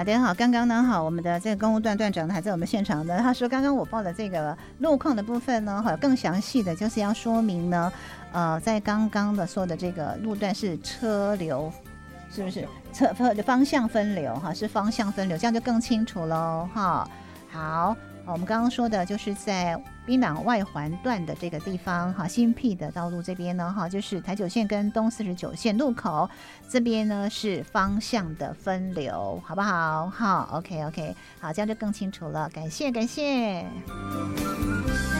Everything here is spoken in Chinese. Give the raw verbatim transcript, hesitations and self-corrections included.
好的，好，刚刚呢，好，我们的这个公务段段长呢还在我们现场呢。他说，刚刚我报的这个路况的部分呢，好，更详细的就是要说明呢，呃，在刚刚的说的这个路段是车流，是不是车方向分流哈？是方向分流，这样就更清楚喽哈。好。我们刚刚说的就是在槟榔外环段的这个地方哈，新辟的道路这边呢哈，就是台九线跟东四十九线路口这边呢是方向的分流，好不好？好 ，OK OK， 好，这样就更清楚了，感谢感谢。